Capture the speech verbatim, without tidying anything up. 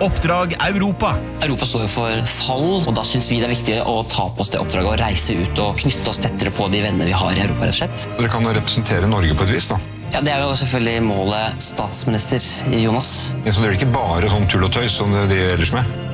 Oppdrag Europa. Europa står jo for fall, og da synes vi det er viktig å ta på oss det oppdraget og reise ut og knytte oss tettere på de venner vi har i Europa, rett og slett. Dere kan representere Norge på et vis, da. Ja, det er jo selvfølgelig målet statsminister Jonas. Men så det er ikke bare sånn tull og tøys som det de ellers med?